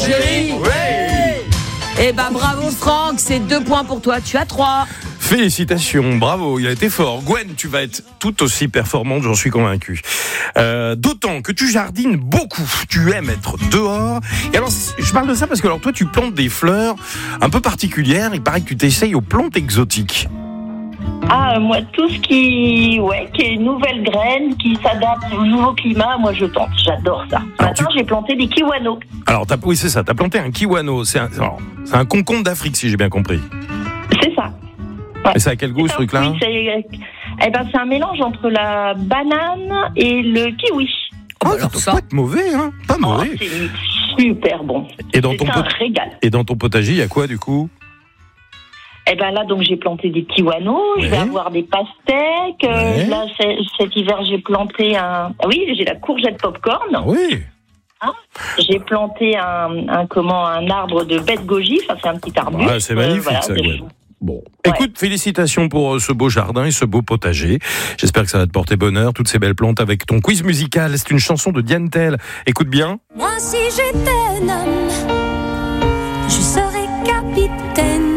Algérie. Eh ben bravo Franck, c'est 2 points pour toi, tu as 3. Félicitations, bravo, il a été fort. Gwen, tu vas être tout aussi performante, j'en suis convaincu. D'autant que tu jardines beaucoup, tu aimes être dehors. Et alors, je parle de ça parce que alors toi, tu plantes des fleurs un peu particulières. Il paraît que tu t'essayes aux plantes exotiques. Ah, moi, tout ce qui est nouvelle graine, qui s'adapte au nouveau climat, moi je tente, j'adore ça. Maintenant, j'ai planté des kiwanos. Alors, oui, c'est ça, t'as planté un kiwano. C'est un concombre d'Afrique, si j'ai bien compris. C'est ça. Ouais. Et ça a quel goût, ce truc-là? Oui, c'est un mélange entre la banane et le kiwi. Ça doit pas être mauvais, hein? Pas mauvais. C'est super bon. C'est un régal. Et dans ton potager, il y a quoi, du coup? Là, donc, j'ai planté des kiwanos, je vais avoir des pastèques. Là, cet hiver, j'ai planté j'ai la courgette popcorn. Oui. J'ai planté un arbre de bête goji, c'est un petit arbuste. Ouais, c'est magnifique, ça, Gwen. Bon. Écoute, félicitations pour ce beau jardin et ce beau potager. J'espère que ça va te porter bonheur, toutes ces belles plantes avec ton quiz musical. C'est une chanson de Diane Tell. Écoute bien. Moi, si j'étais un homme, je serais capitaine.